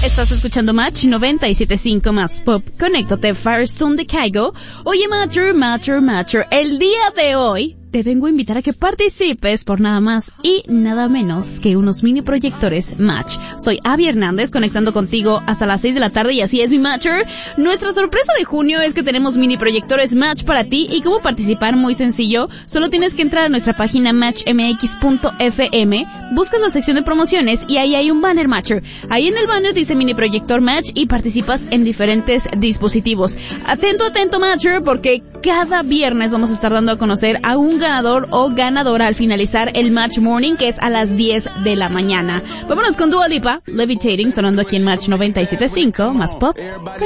Estás escuchando Match 97.5 más Pop. Conéctate Firestone de Kygo. Oye, Matcher, el día de hoy te vengo a invitar a que participes por nada más y nada menos que unos mini proyectores Match. Soy Abby Hernández, conectando contigo hasta las 6 de la tarde y así es mi Matcher. Nuestra sorpresa de junio es que tenemos mini proyectores Match para ti y cómo participar muy sencillo. Solo tienes que entrar a nuestra página matchmx.fm, buscas la sección de promociones y ahí hay un banner Matcher. Ahí en el banner dice mini proyector Match y participas en diferentes dispositivos. Atento Matcher, porque cada viernes vamos a estar dando a conocer a un ganador o ganadora al finalizar el Match Morning, que es a las 10 de la mañana. Vámonos con Dua Lipa, Levitating, sonando aquí en Match 97.5 más Pop.